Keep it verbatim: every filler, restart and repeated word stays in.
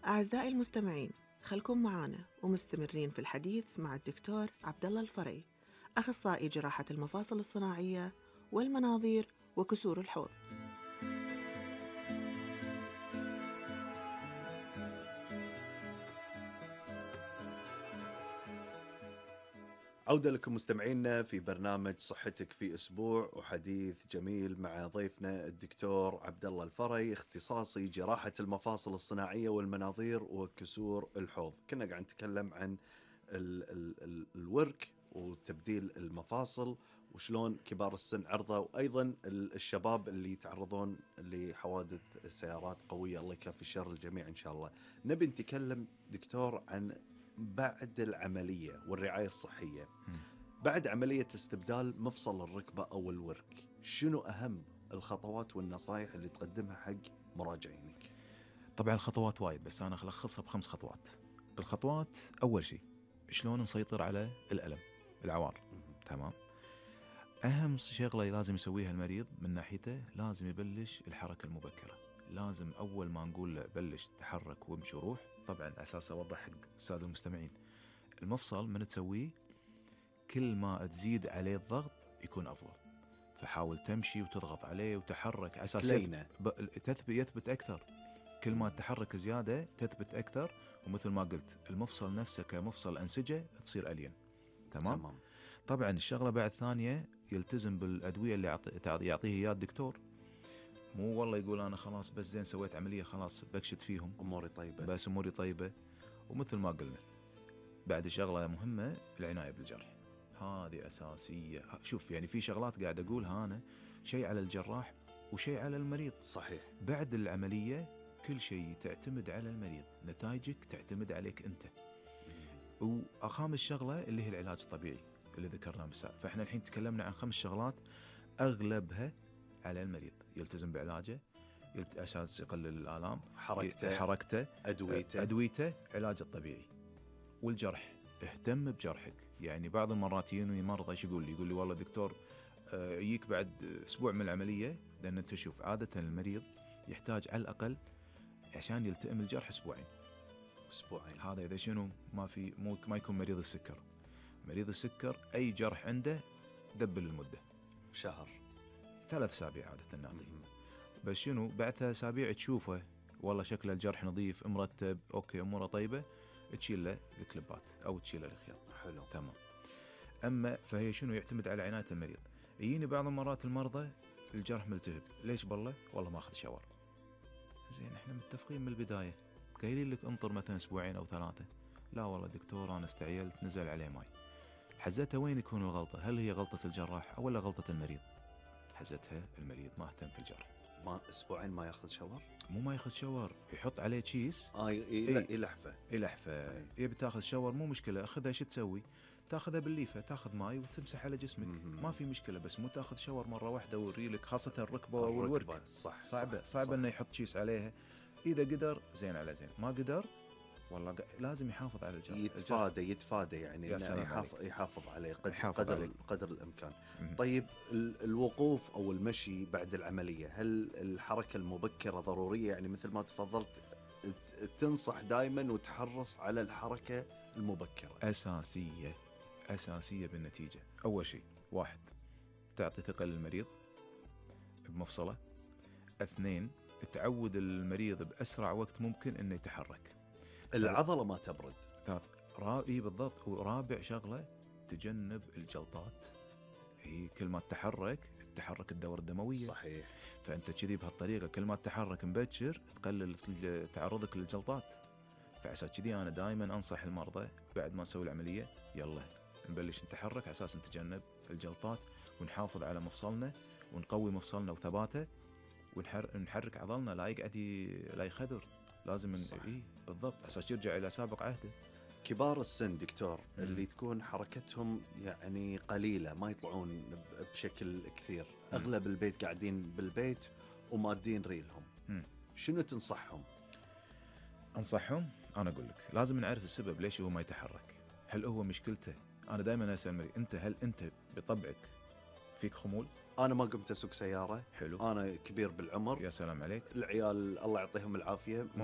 أعزائي المستمعين، خلكم معانا ومستمرين في الحديث مع الدكتور عبد الله الفري، أخصائي جراحة المفاصل الصناعية والمناظير وكسور الحوض. عودة لكم مستمعينا في برنامج صحتك في أسبوع، وحديث جميل مع ضيفنا الدكتور عبد الله الفري، اختصاصي جراحة المفاصل الصناعية والمناظير وكسور الحوض. كنا قاعد نتكلم عن ال ال ال الورك وتبديل المفاصل وشلون كبار السن عرضة، وأيضا الشباب اللي يتعرضون لحوادث سيارات قوية، الله يكفي الشر الجميع إن شاء الله. نبي نتكلم دكتور عن بعد العملية والرعاية الصحية. بعد عملية استبدال مفصل الركبة أو الورك، شنو أهم الخطوات والنصائح اللي تقدمها حق مراجعينك؟ طبعا الخطوات وايد، بس أنا ألخصها بخمس خطوات. الخطوات أول شيء شلون نسيطر على الألم العوار. تمام. أهم شغلة لازم يسويها المريض من ناحيته، لازم يبلش الحركة المبكرة. لازم أول ما نقول له بلش تحرك وامشي وروح، طبعا أساس أوضح حق السادة المستمعين، المفصل من تسويه كل ما تزيد عليه الضغط يكون أفضل، فحاول تمشي وتضغط عليه وتحرك على أساس تثبت يثبت أكثر. كل ما تحرك زيادة تثبت أكثر، ومثل ما قلت المفصل نفسه كمفصل أنسجة تصير ألين. تمام؟ تمام. طبعا الشغلة بعد ثانية يلتزم بالأدوية اللي يعطيه إياه الدكتور. مو والله يقول أنا خلاص بس زين سويت عملية خلاص بكشت فيهم أموري طيبة، بس أموري طيبة. ومثل ما قلنا بعد شغلة مهمة، العناية بالجرح، هذه أساسية. شوف يعني في شغلات قاعد أقولها أنا، شيء على الجراح وشيء على المريض. صحيح. بعد العملية كل شيء تعتمد على المريض، نتائجك تعتمد عليك أنت. وخامس شغلة اللي هي العلاج الطبيعي اللي ذكرناه مساء. فإحنا الحين تكلمنا عن خمس شغلات أغلبها على المريض، يلتزم بعلاجه عشان يقلل الآلام، حركته حركته أدويته أدويته علاج الطبيعي. والجرح، اهتم بجرحك. يعني بعض المرات يجوني مرضى ايش يقول لي يقول لي والله دكتور يجيك بعد اسبوع من العمليه، لان انت شوف عاده المريض يحتاج على الاقل عشان يلتئم الجرح اسبوعين اسبوعين هذا اذا شنو ما في مو ما يكون مريض السكر. مريض السكر اي جرح عنده دبل المده، شهر ثلاث اسابيع عاده نعطيه. بس شنو بعد اسابيع تشوفه والله شكل الجرح نظيف مرتب اوكي اموره طيبه، تشيل له الكليبات او تشيل له الخياط. حلو. تمام. اما فهي شنو يعتمد على عنايه المريض. يجيني بعض المرات المرضى الجرح ملتهب، ليش بالله؟ والله ما اخذ شاور. زين احنا متفقين من البدايه، قايلين لك انطر مثلا اسبوعين او ثلاثه. لا والله دكتور انا استعجلت نزل عليه ماي. حزتها وين يكون الغلطه؟ هل هي غلطه الجراح او ولا غلطه المريض؟ حزتها المريض ما اهتم في الجرح. ما اسبوعين ما ياخذ شاور؟ مو ما ياخذ شاور، يحط عليه تشيس اه يلحفه يلحفه. يبي تاخذ شاور مو مشكله، اخذها. شو تسوي؟ تاخذها بالليفه، تاخذ ماي وتمسح على جسمك. م-م. ما في مشكله، بس مو تاخذ شاور مره واحده وريلك، خاصه الركبه والورك. صح صعبه صح صعبه صح. انه يحط تشيس عليها. اذا قدر زين على زين، ما قدر والله لازم يحافظ على الجرح. يتفادى الجرح. يتفادى يعني يحافظ, يحافظ عليه قدر, قدر, عليك. قدر الإمكان. م-م. طيب الوقوف أو المشي بعد العملية، هل الحركة المبكرة ضرورية؟ يعني مثل ما تفضلت تنصح دائما وتحرص على الحركة المبكرة. أساسية أساسية بالنتيجة. أول شيء واحد، تعطي ثقة للمريض بمفصله. اثنين، تعود المريض بأسرع وقت ممكن إنه يتحرك، العضلة ما تبرد. رائي بالضبط. ورابع شغلة، تجنب الجلطات. هي كل ما تتحرك تحرك الدورة الدموية. صحيح. فأنت كذي بهالطريقة كل ما تتحرك مبكر تقلل تعرضك للجلطات. فعشان كذي أنا دائما أنصح المرضى بعد ما نسوي العملية يلا نبلش نتحرك على أساس نتجنب الجلطات، ونحافظ على مفصلنا ونقوي مفصلنا وثباته، ونحرك عضلنا لا يقعد لا يخذر. لازم إيه بالضبط أساس يرجع إلى سابق عهده. كبار السن دكتور م. اللي تكون حركتهم يعني قليلة، ما يطلعون بشكل كثير، م. أغلب البيت قاعدين بالبيت ومادين ريلهم، م. شنو تنصحهم؟ أنصحهم أنا أقول لك لازم نعرف السبب ليش هو ما يتحرك. هل هو مشكلته؟ أنا دائما أسأل المريض أنت هل أنت بطبعك فيك خمول؟ أنا ما قمت أسوق سيارة. حلو. أنا كبير بالعمر. يا سلام عليك. العيال الله يعطيهم العافية